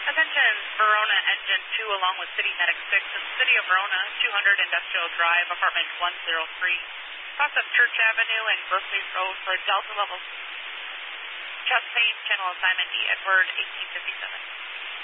Attention, Verona Engine 2 along with City Medic 6 in the City of Verona, 200 Industrial Drive, Apartment 103. Cross up Church Avenue and Berkeley Road for Delta Level. Chest pain, channel assignment E. Edward, 1857.